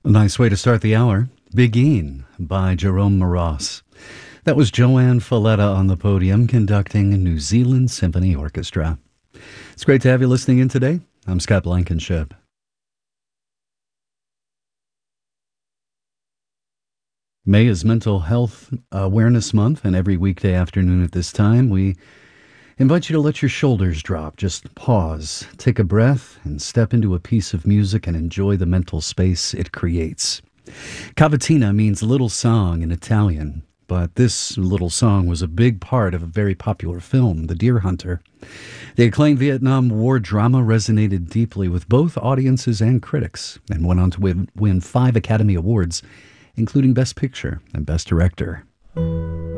A nice way to start the hour. Begin by Jerome Moross. That was Joanne Falletta on the podium conducting New Zealand Symphony Orchestra. It's great to have you listening in today. I'm Scott Blankenship. May is Mental Health Awareness Month, and every weekday afternoon at this time, we invite you to let your shoulders drop. Just pause, take a breath, and step into a piece of music and enjoy the mental space it creates. Cavatina means little song in Italian, but this little song was a big part of a very popular film, The Deer Hunter. The acclaimed Vietnam War drama resonated deeply with both audiences and critics, and went on to win 5 Academy Awards, including Best Picture and Best Director.